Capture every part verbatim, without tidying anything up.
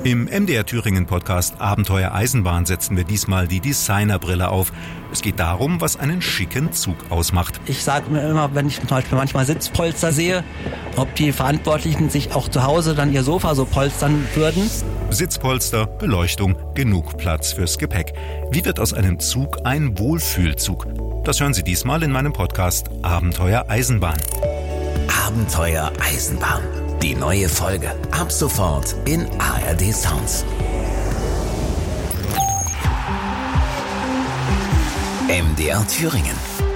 Im M D R Thüringen Podcast Abenteuer Eisenbahn setzen wir diesmal die Designerbrille auf. Es geht darum, was einen schicken Zug ausmacht. Ich sage mir immer, wenn ich zum Beispiel manchmal Sitzpolster sehe, ob die Verantwortlichen sich auch zu Hause dann ihr Sofa so polstern würden. Sitzpolster, Beleuchtung, genug Platz fürs Gepäck. Wie wird aus einem Zug ein Wohlfühlzug? Das hören Sie diesmal in meinem Podcast Abenteuer Eisenbahn. Abenteuer Eisenbahn. Die neue Folge ab sofort in A R D Sounds. M D R Thüringen.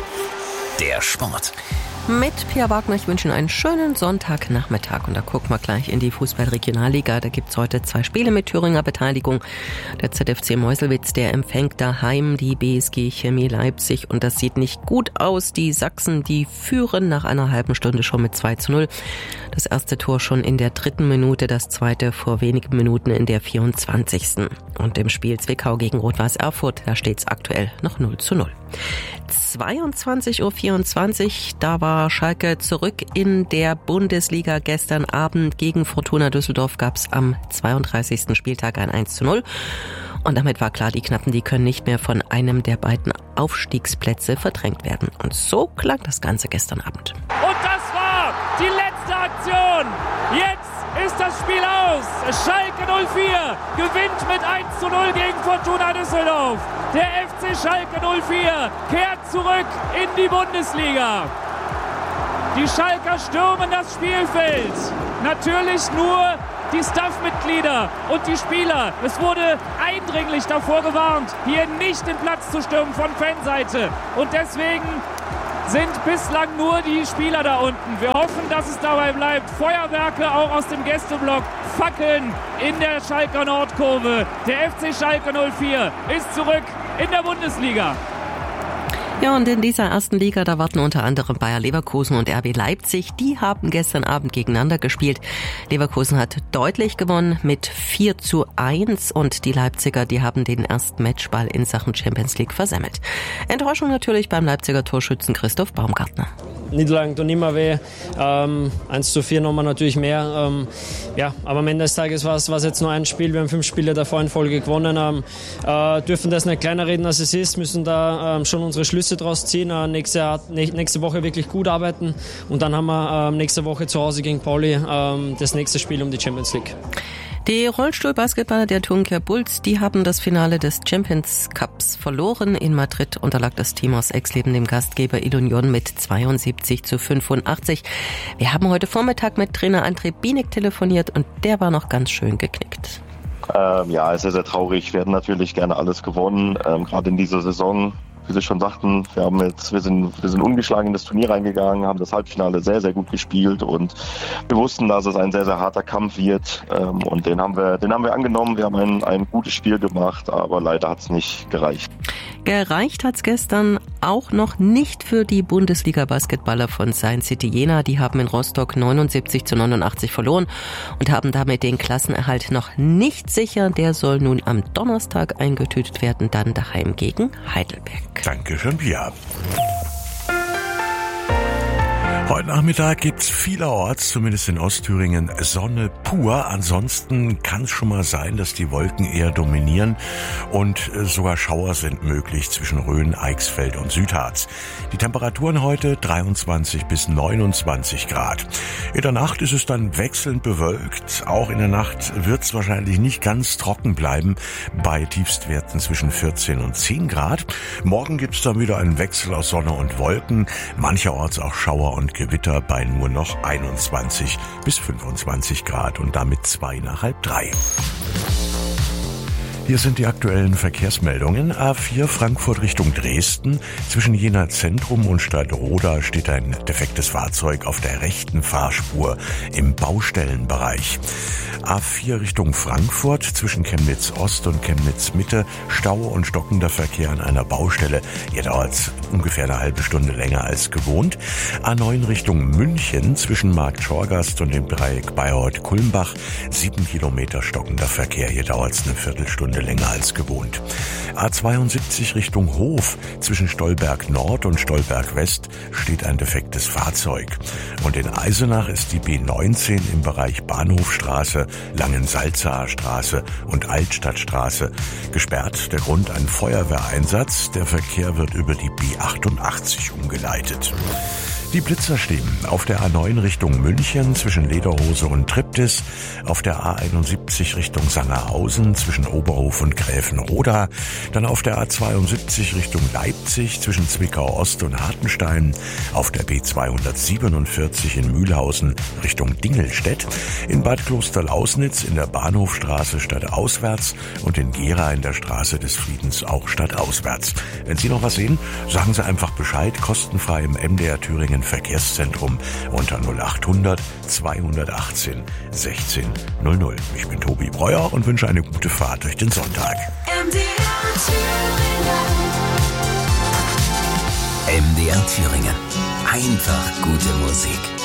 Der Sport. Mit Pia Wagner, ich wünsche Ihnen einen schönen Sonntagnachmittag. Und da gucken wir gleich in die Fußball-Regionalliga. Da gibt es heute zwei Spiele mit Thüringer Beteiligung. Der Z F C Meuselwitz, der empfängt daheim die B S G Chemie Leipzig. Und das sieht nicht gut aus. Die Sachsen, die führen nach einer halben Stunde schon mit zwei zu null. Das erste Tor schon in der dritten Minute, das zweite vor wenigen Minuten in der vierundzwanzigsten Und im Spiel Zwickau gegen Rot-Weiß Erfurt, da steht es aktuell noch null zu null. zweiundzwanzig Uhr vierundzwanzig, da war Schalke zurück in der Bundesliga. Gestern Abend gegen Fortuna Düsseldorf gab es am zweiunddreißigsten Spieltag ein eins zu null. Und damit war klar, die Knappen, die können nicht mehr von einem der beiden Aufstiegsplätze verdrängt werden. Und so klang das Ganze gestern Abend. Und das war die letzte Aktion. Jetzt ist das Spiel aus. Schalke null vier gewinnt mit eins zu null gegen Fortuna Düsseldorf. Der F C Schalke null vier kehrt zurück in die Bundesliga. Die Schalker stürmen das Spielfeld. Natürlich nur die Staffmitglieder und die Spieler. Es wurde eindringlich davor gewarnt, hier nicht den Platz zu stürmen von Fanseite. Und deswegen sind bislang nur die Spieler da unten. Wir hoffen, dass es dabei bleibt. Feuerwerke auch aus dem Gästeblock. Fackeln in der Schalker Nordkurve. Der F C Schalke null vier ist zurück in der Bundesliga. Ja, und in dieser ersten Liga, da warten unter anderem Bayer Leverkusen und R B Leipzig. Die haben gestern Abend gegeneinander gespielt. Leverkusen hat deutlich gewonnen mit vier zu eins und die Leipziger, die haben den ersten Matchball in Sachen Champions League versemmelt. Enttäuschung natürlich beim Leipziger Torschützen Christoph Baumgartner. Niederlagen tun immer weh. Ähm, eins zu vier nochmal natürlich mehr. Ähm, ja, aber am Ende des Tages war es jetzt nur ein Spiel. Wir haben fünf Spiele davor in Folge gewonnen. Ähm, äh, dürfen das nicht kleiner reden, als es ist. Müssen da ähm, schon unsere Schlüsse draus ziehen. Äh, nächste, nächste Woche wirklich gut arbeiten. Und dann haben wir äh, nächste Woche zu Hause gegen Pauli äh, das nächste Spiel um die Champions League. Die Rollstuhlbasketballer der Turingia Bulls, die haben das Finale des Champions Cups verloren. In Madrid unterlag das Team aus Exleben dem Gastgeber Ilunion mit zweiundsiebzig zu fünfundachtzig. Wir haben heute Vormittag mit Trainer André Bienek telefoniert und der war noch ganz schön geknickt. Ähm, ja, sehr, sehr traurig. Wir hätten natürlich gerne alles gewonnen, ähm, gerade in dieser Saison. Wie Sie schon sagten, wir haben jetzt, wir sind, wir sind ungeschlagen in das Turnier reingegangen, haben das Halbfinale sehr, sehr gut gespielt und wir wussten, dass es ein sehr, sehr harter Kampf wird ähm, und den haben wir, den haben wir angenommen. Wir haben ein, ein gutes Spiel gemacht, aber leider hat es nicht gereicht. Gereicht hat's gestern auch noch nicht für die Bundesliga-Basketballer von Science City Jena. Die haben in Rostock neunundsiebzig zu neunundachtzig verloren und haben damit den Klassenerhalt noch nicht sicher. Der soll nun am Donnerstag eingetütet werden, dann daheim gegen Heidelberg. Dankeschön, Pia. Heute Nachmittag gibt's vielerorts, zumindest in Ostthüringen, Sonne pur. Ansonsten kann es schon mal sein, dass die Wolken eher dominieren und sogar Schauer sind möglich zwischen Rhön, Eichsfeld und Südharz. Die Temperaturen heute dreiundzwanzig bis neunundzwanzig Grad. In der Nacht ist es dann wechselnd bewölkt. Auch in der Nacht wird's wahrscheinlich nicht ganz trocken bleiben, bei Tiefstwerten zwischen vierzehn und zehn Grad. Morgen gibt's dann wieder einen Wechsel aus Sonne und Wolken, mancherorts auch Schauer und Gewitter bei nur noch einundzwanzig bis fünfundzwanzig Grad und damit zwei nach halb drei. Hier sind die aktuellen Verkehrsmeldungen. A vier Frankfurt Richtung Dresden. Zwischen Jena Zentrum und Stadtroda steht ein defektes Fahrzeug auf der rechten Fahrspur im Baustellenbereich. A vier Richtung Frankfurt. Zwischen Chemnitz Ost und Chemnitz Mitte Stau und stockender Verkehr an einer Baustelle. Hier dauert es ungefähr eine halbe Stunde länger als gewohnt. A neun Richtung München. Zwischen Markt Schorgast und dem Dreieck Bayreuth-Kulmbach. Sieben Kilometer stockender Verkehr. Hier dauert es eine Viertelstunde Minute länger als gewohnt. A zweiundsiebzig Richtung Hof. Zwischen Stolberg Nord und Stolberg West steht ein defektes Fahrzeug. Und in Eisenach ist die B neunzehn im Bereich Bahnhofstraße, Langensalzaer Straße und Altstadtstraße gesperrt. Der Grund ein Feuerwehreinsatz. Der Verkehr wird über die B achtundachtzig umgeleitet. Die Blitzer stehen auf der A neun Richtung München zwischen Lederhose und Triptis, auf der A einundsiebzig Richtung Sangerhausen zwischen Oberhof und Gräfenroda, dann auf der A zweiundsiebzig Richtung Leipzig zwischen Zwickau Ost und Hartenstein, auf der B zweihundertsiebenundvierzig in Mühlhausen Richtung Dingelstedt, in Bad Klosterlausnitz in der Bahnhofstraße stadtauswärts und in Gera in der Straße des Friedens auch stadtauswärts. Wenn Sie noch was sehen, sagen Sie einfach Bescheid, kostenfrei im M D R Thüringen Verkehrszentrum unter null achthundert zweihundertachtzehn sechzehn null null. Ich bin Tobi Breuer und wünsche eine gute Fahrt durch den Sonntag. M D R Thüringen. Einfach gute Musik.